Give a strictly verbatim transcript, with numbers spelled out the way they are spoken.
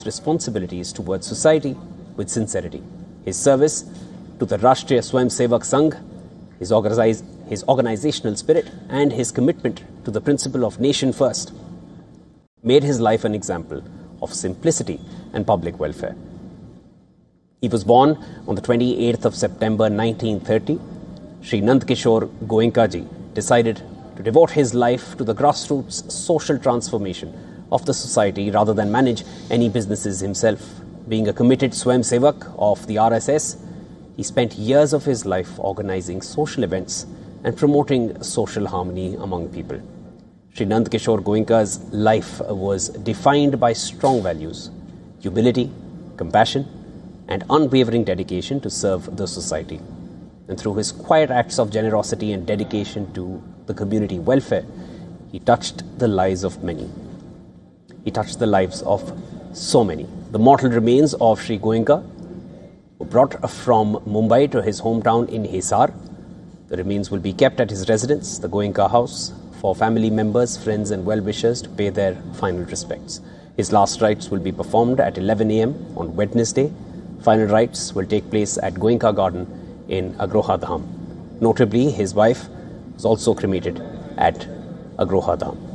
responsibilities towards society with sincerity. His service to the Rashtriya Swayamsevak Sangh, his, organize, his organizational spirit and his commitment to the principle of nation first made his life an example of simplicity and public welfare. He was born on the twenty-eighth of September nineteen thirty. Shri Nandkishore Goenka ji decided to devote his life to the grassroots social transformation of the society rather than manage any businesses himself. Being a committed Swayamsevak of the R S S, he spent years of his life organizing social events and promoting social harmony among people. Shri Nandkishore Goenka's life was defined by strong values, humility, compassion, and unwavering dedication to serve the society. And through his quiet acts of generosity and dedication to the community welfare, he touched the lives of many. He touched the lives of so many. The mortal remains of Shri Goenka were brought from Mumbai to his hometown in Hisar. The remains will be kept at his residence, the Goenka House, for family members, friends and well-wishers to pay their final respects. His last rites will be performed at eleven a m on Wednesday. Final rites will take place at Goenka Garden in Agroha Dham. Notably, his wife was also cremated at Agroha Dham.